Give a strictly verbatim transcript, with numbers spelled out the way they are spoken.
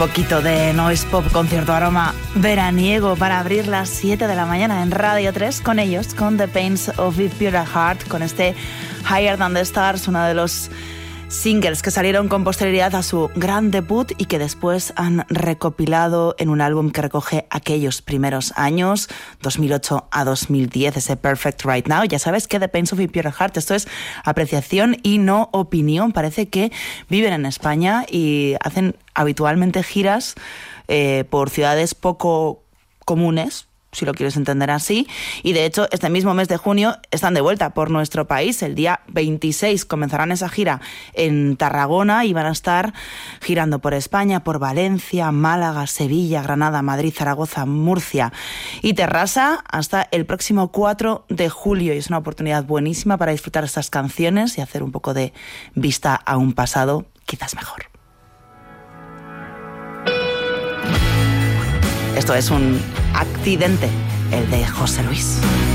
Poquito de noise pop con cierto aroma veraniego para abrir las siete de la mañana en Radio tres con ellos, con The Pains of a Pure Heart, con este Higher Than the Stars, uno de los singles que salieron con posterioridad a su gran debut y que después han recopilado en un álbum que recoge aquellos primeros años, dos mil ocho a dos mil diez, ese Perfect Right Now. Ya sabes que The Pains of a Pure Heart, esto es apreciación y no opinión. Parece que viven en España y hacen habitualmente giras eh, por ciudades poco comunes, si lo quieres entender así, y de hecho este mismo mes de junio están de vuelta por nuestro país. El día veintiséis comenzarán esa gira en Tarragona y van a estar girando por España, por Valencia, Málaga, Sevilla, Granada, Madrid, Zaragoza, Murcia y Terrassa hasta el próximo cuatro de julio, y es una oportunidad buenísima para disfrutar estas canciones y hacer un poco de vista a un pasado quizás mejor. Esto es un accidente, el de José Luis.